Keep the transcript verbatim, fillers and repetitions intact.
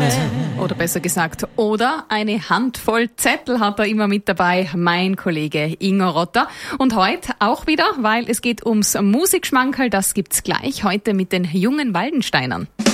Oder besser gesagt, oder eine Handvoll Zettel hat er immer mit dabei, mein Kollege Ingo Rotter. Und heute auch wieder, weil es geht ums Musikschmankerl, das gibt's gleich heute mit den jungen Waldensteinern.